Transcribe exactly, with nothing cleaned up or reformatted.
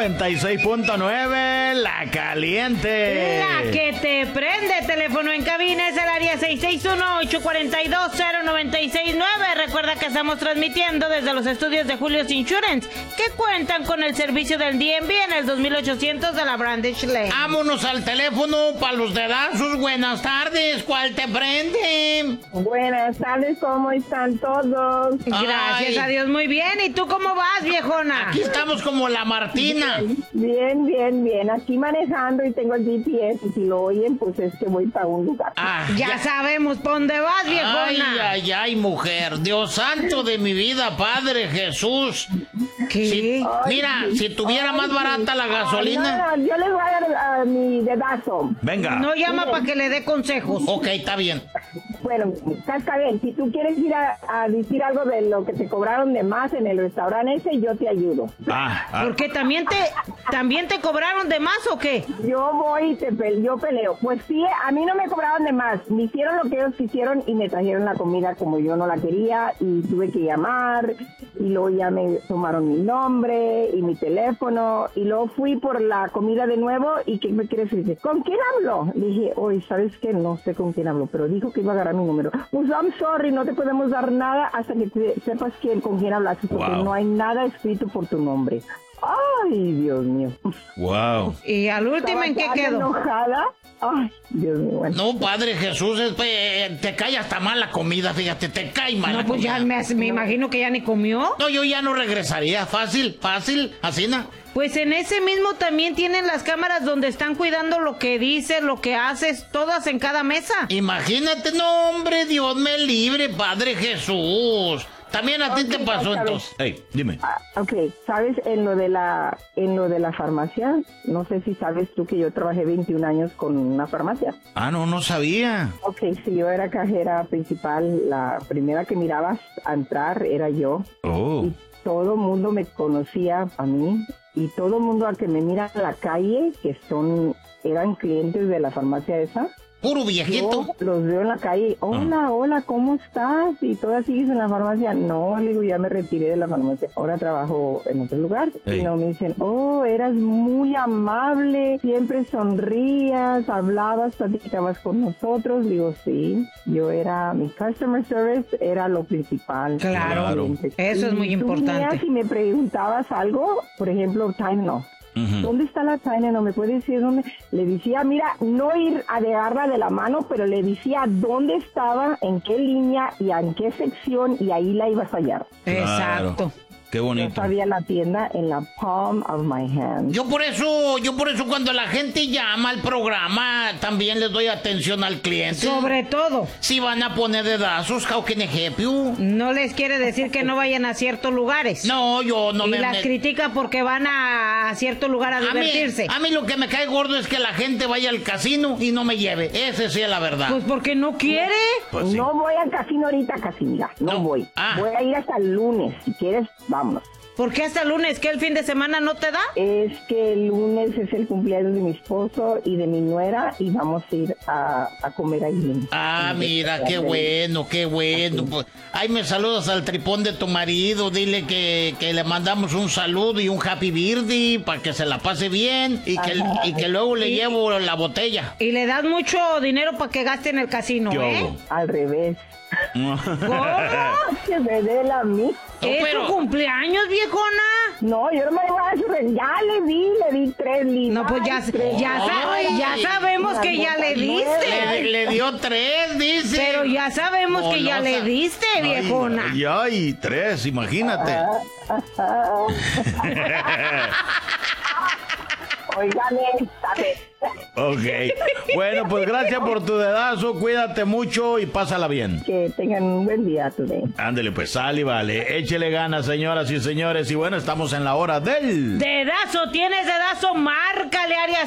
noventa y seis punto nueve, La Caliente. La que te prende. Teléfono en cabina es el área seis seis uno, ocho cuatro dos, cero nueve seis nueve. Recuerda que estamos transmitiendo desde los estudios de Julio's Insurance, que cuentan con el servicio del D M V en el dos mil ochocientos de la Brandish Lane. Vámonos al teléfono para los dedazos. Buenas tardes, ¿cuál te prende? Buenas tardes, ¿cómo están todos? Gracias Ay. a Dios, muy bien. ¿Y tú cómo vas, viejona? Aquí estamos como la Martina. Bien, bien, bien. Aquí manejando y tengo el G P S y si lo oyen, pues es que voy para un lugar. Ah, Ya, sabemos por dónde vas, viejona. Ay, ay, ay, mujer. Dios santo de mi vida, Padre Jesús. ¿Qué? Si- mira, si tuviera más barata la gasolina. Ay, no, no, yo les voy a dar a mi dedazo. Venga. No llama para que le dé consejos. Ok, está bien. Bueno, está bien. Si tú quieres ir a, a decir algo de lo que te cobraron de más en el restaurante ese, yo te ayudo. Ah, ah. ¿Por qué también te, también te cobraron de más o qué? Yo voy y te pe- yo peleo. Pues sí, a mí no me cobraron de más. Me hicieron lo que ellos quisieron y me trajeron la comida como yo no la quería y tuve que llamar y luego ya me tomaron mi nombre y mi teléfono y luego fui por la comida de nuevo y ¿qué me quieres decir? ¿Con quién hablo? Dije, oye, ¿sabes qué? No sé con quién hablo, pero dijo que iba a agarrar mi número. Pues I'm sorry, no te podemos dar nada hasta que te sepas quién, con quién hablaste porque Wow. no hay nada escrito por tu nombre. Ay, Dios mío. Wow. ¿Y al último en qué Estaba tan quedó? enojada. Ay, Dios mío. Bueno. No, Padre Jesús, es, eh, te cae hasta mal la comida, fíjate, te cae mal la No, pues ya comida. me, me imagino que ya ni comió. No, yo ya no regresaría. Fácil, fácil, así na. Pues en ese mismo también tienen las cámaras donde están cuidando lo que dices, lo que haces, todas en cada mesa. Imagínate, no, hombre, Dios me libre, Padre Jesús. También a ti Ok, te pasó ya sabes. entonces. Hey, dime. Ah, ok, sabes en lo de la en lo de la farmacia, no sé si sabes tú que yo trabajé veintiún años con una farmacia. Ah, no, no sabía. Ok, si yo era cajera principal, la primera que mirabas a entrar era yo. Oh. Y todo el mundo me conocía a mí y todo el mundo al que me mira en la calle, que son eran clientes de la farmacia esa. Puro Yo viejito. los veo en la calle, hola, hola, ¿cómo estás? ¿Y todavía sigues en la farmacia? No, le digo, ya me retiré de la farmacia, ahora trabajo en otro lugar. Ey. Y no me dicen, oh, eras muy amable, siempre sonrías, hablabas, platicabas con nosotros. Digo, sí, yo era, mi customer service era lo principal. Claro, Clientes. eso es muy Y tú importante. venías y me preguntabas algo, por ejemplo, time no. Ujú. ¿Dónde está la China? ¿No me puede decir dónde? Le decía, mira, no ir a dejarla de la mano, pero le decía dónde estaba, en qué línea y en qué sección, y ahí la ibas a hallar. Exacto. Qué Yo bonito. sabía la tienda en la palm of my hand. Yo por eso, yo por eso cuando la gente llama al programa, también les doy atención al cliente. Sobre todo, Si van a poner dedazos, how can I help you? no les quiere decir que no vayan a ciertos lugares. No, yo no y me... las me- critica porque van a, a cierto lugar a a mí, divertirse. a mí lo que me cae gordo es que la gente vaya al casino y no me lleve. Ese sí es la verdad. Pues porque no quiere. Pues sí. No voy al casino ahorita, casi, mira, no, No. voy. Ah. Voy a ir hasta el lunes, si quieres, vámonos. ¿Por qué hasta el lunes? ¿Que el fin de semana no te da? Es que el lunes es el cumpleaños de mi esposo y de mi nuera y vamos a ir a, a comer ahí. Ah, mira, qué bueno, qué bueno. Pues, ay, me saludas al tripón de tu marido. Dile que, que le mandamos un saludo y un happy birthday para que se la pase bien y que, y que luego le llevo la botella. Y le das mucho dinero para que gaste en el casino, ¿Qué ¿eh? hubo? Al revés. ¿Cómo? Que me dé la mí. No, ¿Es pero- tu cumpleaños, viejona? No, yo no me voy a dar su re- ya le di, le di tres libras. No, pues ya, tres. ya, sa- Ay. ya sabemos que ya le Le, diste. le dio tres, dice. Pero ya sabemos que ya le Golosa. diste, viejona. Ay, ay, tres, imagínate. Oigan, esta vez. Ok. Bueno, pues gracias por tu dedazo. Cuídate mucho y pásala bien. Que tengan un buen día today. Ándele, pues sale y vale. Échele ganas, señoras y señores. Y bueno, estamos en la hora del... Dedazo, tienes dedazo, márcale área